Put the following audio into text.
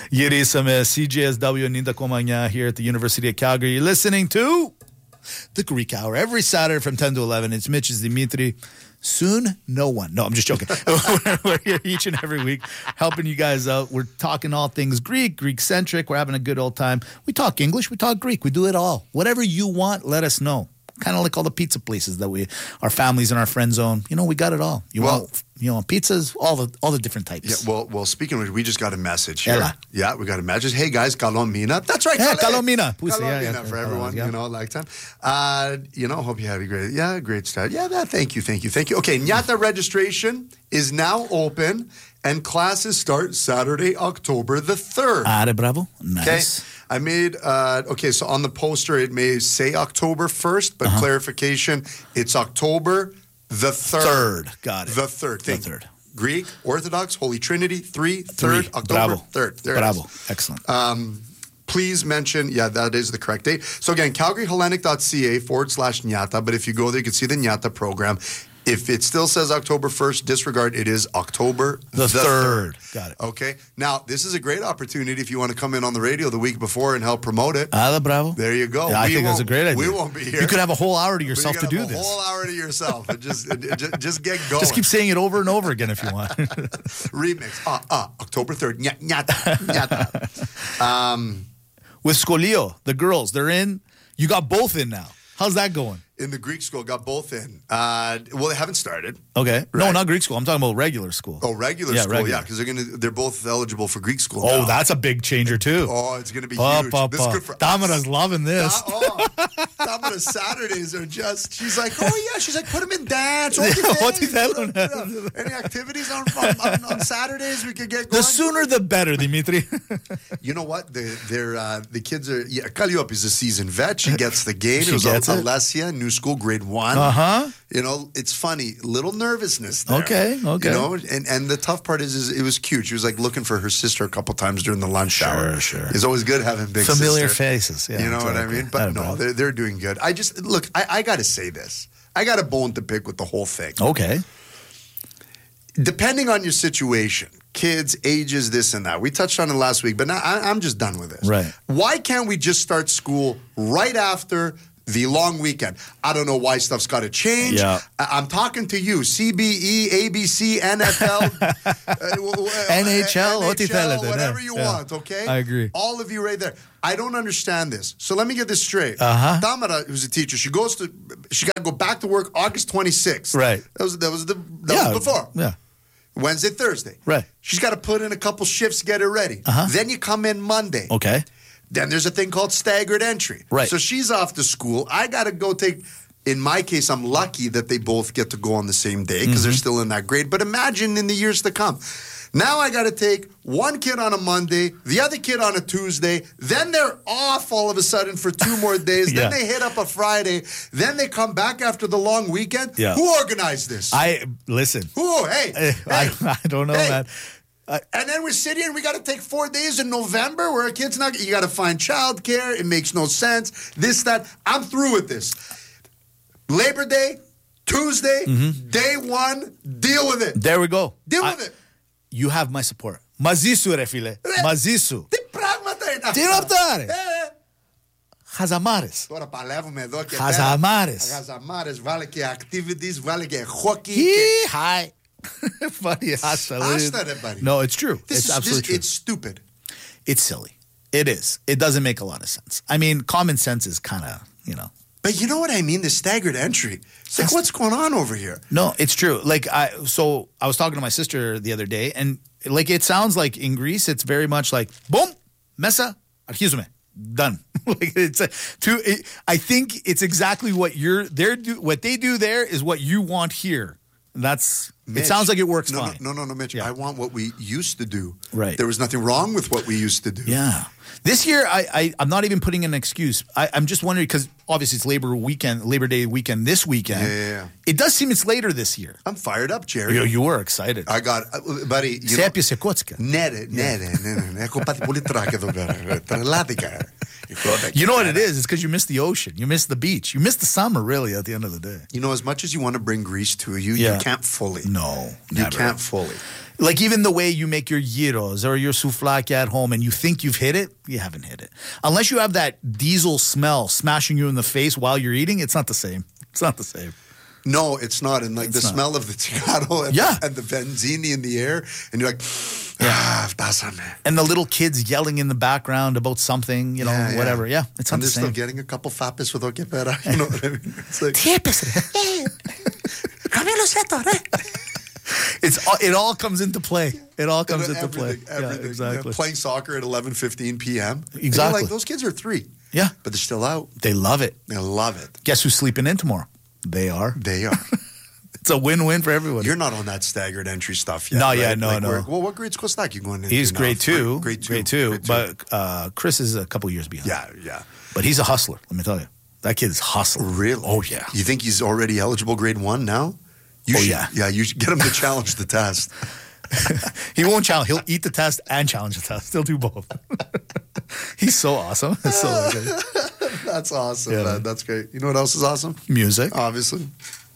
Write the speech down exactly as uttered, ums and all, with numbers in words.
Γυρίσαμε C J S W ενενήντα κόμμα εννιά here at the University of Calgary. You're listening to The Greek Hour every Saturday from ten to eleven. It's Mitch, it's Dimitri. Soon, no one. No, I'm just joking. We're here each and every week helping you guys out. We're talking all things Greek, Greek-centric. We're having a good old time. We talk English, we talk Greek. We do it all. Whatever you want, let us know. Kind of like all the pizza places that we, our families and our friends own. You know, we got it all. You well, want, you know, pizzas, all the all the different types. Yeah. Well, well. Speaking of which, we just got a message here. Ella. Yeah, we got a message. Hey guys, Kalomina. That's right. Yeah, Kalomina. Kalomina. Kalomina yeah, yeah, for yeah, everyone. yeah. You know, like time. Uh, you know, hope you had a great, yeah, great start. Yeah, that. Thank you, thank you, thank you. Okay, Nyata registration is now open, and classes start Saturday, October the third. Are bravo. Nice. Okay. I made, uh, okay, so on the poster, it may say October first, but uh-huh. clarification, it's October the third. Third. Got it. The third. The Think third. Greek, Orthodox, Holy Trinity, three, third, Three. October, Bravo. third. There Bravo. it is. Excellent. Um, please mention, yeah, that is the correct date. So again, calgaryhellenic.ca forward slash Nyata, but if you go there, you can see the Nyata program. If it still says October first, disregard. It is October the, the third. third. Got it. Okay. Now, this is a great opportunity if you want to come in on the radio the week before and help promote it. Ah, bravo. There you go. Yeah, I think that's a great idea. We won't be here. You could have a whole hour to yourself to do a this. A whole hour to yourself. And just, just, just get going. Just keep saying it over and over again if you want. Remix. Ah, ah, October third. Nyata. Nyata. Um, With Scolio, the girls, they're in. You got both in now. How's that going? In the Greek school, got both in. Uh, well, they haven't started. Okay. Right? No, not Greek school. I'm talking about regular school. Oh, regular yeah, school. Regular. Yeah, because they're gonna they're both eligible for Greek school. Oh, now. that's a big changer too. Oh, it's gonna be up, huge. Up, this is up. good for Tamara's us. loving this. Uh, oh, Tamara's Saturdays are just. She's like, oh yeah. She's like, put them in dance. Any activities on, on, on Saturdays we could get going? The sooner the better, Dimitri. You know what? They're, they're uh, the kids are. Yeah, Calliope is a seasoned vet. She gets the game. She it was gets it. Alessia, new school, grade one. Uh huh. You know, it's funny, little nervousness there. Okay, okay. You know, and, and the tough part is, is it was cute. She was like looking for her sister a couple times during the lunch sure, hour. Sure, It's always good having big familiar sister. faces. Yeah, you know exactly. what I mean? But no, no, they're, they're doing good. I just, look, I, I got to say this. I got a bone to pick with the whole thing. Okay. Depending on your situation, kids, ages, this and that. We touched on it last week, but now I, I'm just done with this. Right. Why can't we just start school right after the long weekend? I don't know why stuff's got to change. Yeah. I- I'm talking to you. C B E, A B C, N F L, uh, N H L, N H L whatever you yeah. want, okay? I agree. All of you right there. I don't understand this. So let me get this straight. Uh-huh. Tamara, who's a teacher, she goes to, she got to go back to work August twenty-sixth. Right. That was, that was, the, that yeah. was before. Yeah. Wednesday, Thursday. Right. She's got to put in a couple shifts, get her ready. Uh-huh. Then you come in Monday. Okay. Then there's a thing called staggered entry. Right. So she's off to school. I got to go take, in my case, I'm lucky that they both get to go on the same day because mm-hmm. they're still in that grade. But imagine in the years to come. Now I got to take one kid on a Monday, the other kid on a Tuesday. Then they're off all of a sudden for two more days. yeah. Then they hit up a Friday. Then they come back after the long weekend. Yeah. Who organized this? I, listen. Who? Hey. hey I, I don't know, hey. man. I, and then we're sitting here and we got to take four days in November where a kid's not, you got to find childcare. It makes no sense. This, that. I'm through with this. Labor Day, Tuesday, mm-hmm. day one, deal with it. There we go. Deal I, with it. You have my support. Mazisu, ρε φίλε. Mazisu. Τι πράγματα είναι αυτά. Τι είναι αυτά, ρε. Ε, Χαζαμάρες. Τώρα παλεύουμε εδώ και Χαζαμάρες. πέρα. Χαζαμάρες. Βάλε και activities, βάλε και hockey. Και... Hi. Funny. Άστα ρε buddy. No, it's true. This it's is, absolutely this, true. It's stupid. It's silly. It is. It doesn't make a lot of sense. I mean, common sense is kind of, you know. But you know what I mean? The staggered entry. It's like, what's going on over here? No, it's true. Like, I, so I was talking to my sister the other day, and like, it sounds like in Greece, it's very much like, boom, mesa, archizume, done. Like, it's a, to, it, I think it's exactly what you're, they're do, what they do there is what you want here. And that's, Mitch, it sounds like it works no, fine. No, no, no, no, Mitch. Yeah. I want what we used to do. Right. There was nothing wrong with what we used to do. Yeah. This year, I, I, I'm not even putting an excuse. I, I'm just wondering, because obviously it's Labor weekend, Labor Day weekend this weekend. Yeah, yeah, yeah. It does seem it's later this year. I'm fired up, Jerry. You, you were excited. I got, uh, buddy. Σε έπιασε κότσικα. Ναι, ναι, ναι, ναι. Έχω πάθει πολύ τράκι εδώ πέρα. Τρελάθηκα. You know what it is? It's because you missed the ocean. You missed the beach. You missed the summer, really, at the end of the day. You know, as much as you want to bring Greece to you, yeah. you can't fully. No, You never. can't fully. Like even the way you make your gyros or your souvlaki at home and you think you've hit it, you haven't hit it. Unless you have that diesel smell smashing you in the face while you're eating, it's not the same. It's not the same. No, it's not. And like It's the not. smell of the ticado and, Yeah. and the benzini in the air, and you're like, Yeah. ah, pásame. And the little kids yelling in the background about something, you know, Yeah, yeah. whatever. Yeah, it's not And the they're still same. getting a couple fapes without que pera. You know what I mean? It's like, It's all, it all comes into play. It all comes into play. everything, everything. Yeah, exactly. Yeah, playing soccer at eleven fifteen p.m. And you're Exactly. like, those kids are three. Yeah, But they're still out. they love it. They love it. Guess who's sleeping in tomorrow? They are. They are. It's a win-win for everybody. You're not on that staggered entry stuff yet. No, right? yeah, no, Like, no. where- Well, what grade school stack you going into? He's now? grade two. Grade two. Grade two. Grade two. But uh, Chris is a couple years behind. yeah, yeah. But he's a hustler, let me tell you. That kid is hustling. Really? Oh, yeah. You think he's already eligible grade one now? You Oh, should, yeah. Yeah, you should get him to challenge the test. He won't challenge. He'll eat the test and challenge the test. He'll do both. He's so awesome. It's so good. That's awesome, Yeah. man. That's great. You know what else is awesome? Music. Obviously.